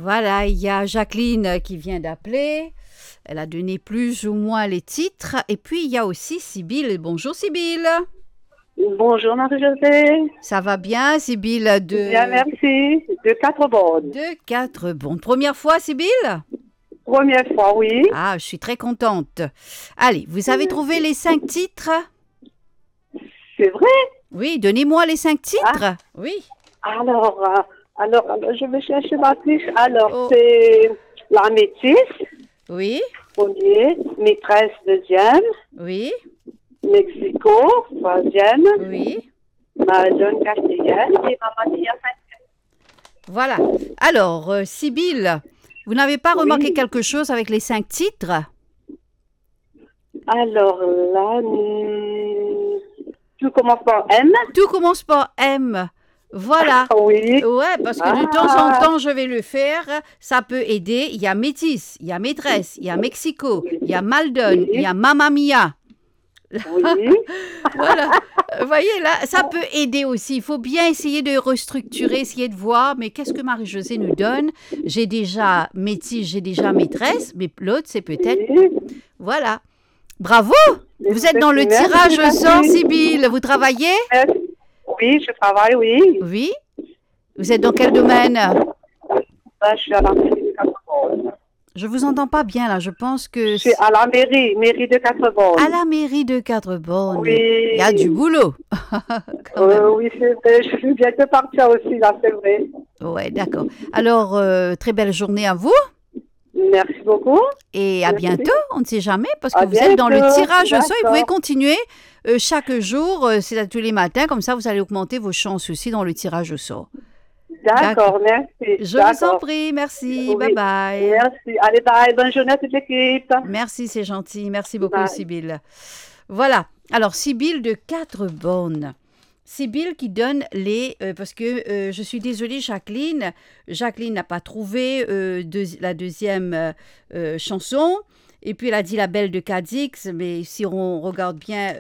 Voilà, il y a Jacqueline qui vient d'appeler. Elle a donné plus ou moins les titres. Et puis, il y a aussi Sybille. Bonjour Sybille. Bonjour Marie-Josée. Ça va bien, Sybille Bien, merci. De 4 bonnes. De 4 bonnes. Première fois, Sybille? Première fois, oui. Ah, je suis très contente. Allez, vous avez trouvé les 5 titres? C'est vrai? Oui, donnez-moi les 5 titres. Oui. Alors, je vais chercher ma fiche. Alors, Oh. c'est la métisse, Oui, premier, maîtresse, deuxième, oui, Mexico, troisième, oui. Madone, quatrième, et Maman Mia, cinquième. Voilà. Alors, Sybille, vous n'avez pas remarqué quelque chose avec les 5 titres? Alors là, tout commence par M. Tout commence par M. Voilà. Oui. Ouais, parce que de temps en temps, je vais le faire. Ça peut aider. Il y a Métis, il y a Maîtresse, il y a Mexico, il y a Maldon, il y a Mamma Mia. Oui. Voilà. Vous voyez, là, ça peut aider aussi. Il faut bien essayer de restructurer, essayer de voir, mais qu'est-ce que Marie-Josée nous donne? J'ai déjà Métis, j'ai déjà Maîtresse, mais l'autre, c'est peut-être... Oui. Voilà. Bravo! Vous êtes dans le Merci, tirage au sort, merci. Sybille. Vous travaillez? Oui, je travaille, oui. Oui. Vous êtes dans quel domaine? Je suis à la mairie de Quatre-Bornes. Je vous entends pas bien là. Je pense que Je suis à la mairie de Quatre-Bornes. à la mairie de Quatre-Bornes. Oui. Il y a du boulot. Quand même. Oui, c'est vrai. Je suis bientôt partir aussi, là, c'est vrai. Ouais, d'accord. Alors, très belle journée à vous Merci beaucoup. et à Merci. bientôt. On ne sait jamais parce que À vous êtes dans le bientôt. tirage au sort. Vous pouvez D'accord. continuer chaque jour. C'est à tous les matins. Comme ça, vous allez augmenter vos chances aussi dans le tirage au sort. D'accord, merci. Je vous en D'accord. prie. Merci. Oui. Bye bye. Merci. Allez, bye. Bonne journée à toute l'équipe. Merci, c'est gentil. Merci beaucoup, Bye. Sybille. Voilà. Alors, Sybille de Quatre-Bornes. Sybille qui donne les... parce que je suis désolée, Jacqueline. Jacqueline n'a pas trouvé la deuxième chanson. Et puis, elle a dit La Belle de Cadix. Mais si on regarde bien,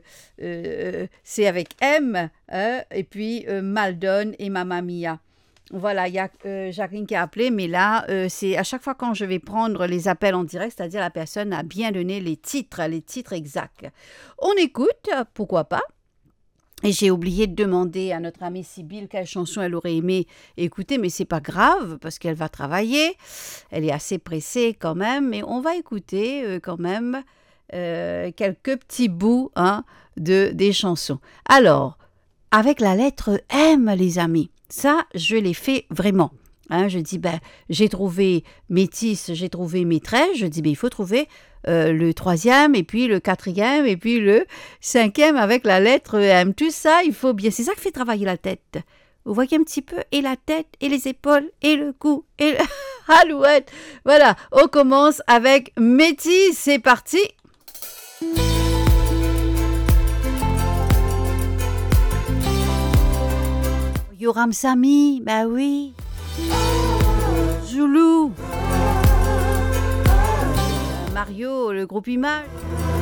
c'est avec M. Hein, et puis, Maldon et Mamma Mia. Voilà, il y a Jacqueline qui a appelé, mais là, c'est à chaque fois quand je vais prendre les appels en direct, c'est-à-dire la personne a bien donné les titres exacts. On écoute, pourquoi pas. Et j'ai oublié de demander à notre amie Sybille quelle chanson elle aurait aimé écouter, mais c'est pas grave parce qu'elle va travailler. Elle est assez pressée quand même, mais on va écouter quand même quelques petits bouts des chansons. Alors, avec la lettre M, les amis. Ça, je l'ai fait vraiment. Hein, je dis, j'ai trouvé Métis, j'ai trouvé Maîtresse. Je dis, il faut trouver le troisième, et puis le quatrième, et puis le cinquième avec la lettre M. Tout ça, il faut bien. C'est ça qui fait travailler la tête. Vous voyez un petit peu, et la tête, et les épaules, et le cou, et Alouette. Voilà, on commence avec Métis. C'est parti. Yoram Sami, bah oui. Zoulou. Mario, le groupe Image.